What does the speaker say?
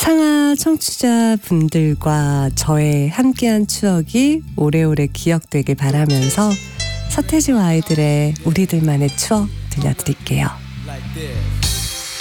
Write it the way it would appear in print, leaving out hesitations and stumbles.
창하 청취자분들과 저의 함께한 추억이 오래오래 기억되길 바라면서 서태지와 아이들의 우리들만의 추억 들려드릴게요.